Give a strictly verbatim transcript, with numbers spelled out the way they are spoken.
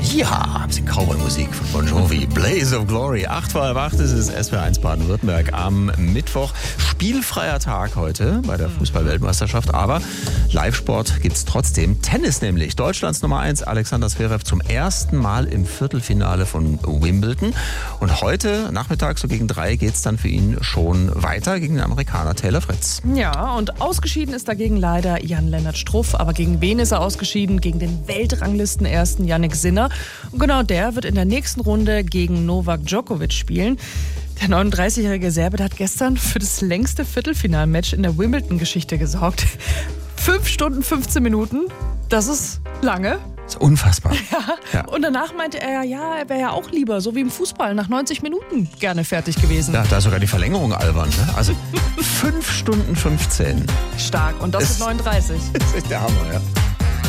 Ja, ein bisschen Cowboy-Musik von Bon Jovi. Blaze of Glory. acht vor halb acht ist es, S W R eins Baden-Württemberg am Mittwoch. Spielfreier Tag heute bei der Fußball-Weltmeisterschaft. Aber Live-Sport gibt's trotzdem. Tennis nämlich. Deutschlands Nummer eins Alexander Zverev zum ersten Mal im Viertelfinale von Wimbledon. Und heute Nachmittag, so gegen drei, geht's dann für ihn schon weiter gegen den Amerikaner Taylor Fritz. Ja, und ausgeschieden ist dagegen leider Jan-Lennart Struff. Aber gegen wen ist er ausgeschieden? Gegen den Weltranglistenersten Jannik Sinner. Und genau der wird in der nächsten Runde gegen Novak Djokovic spielen. Der neununddreißigjährige Serbe hat gestern für das längste Viertelfinalmatch in der Wimbledon-Geschichte gesorgt. Fünf Stunden, fünfzehn Minuten. Das ist lange. Das ist unfassbar. Ja. Ja. Und danach meinte er, ja, er wäre ja auch lieber, so wie im Fußball, nach neunzig Minuten gerne fertig gewesen. Ja, da ist sogar die Verlängerung albern. Ne? Also fünf Stunden fünfzehn. Stark. Und das mit neununddreißig. Das ist der Hammer, ja.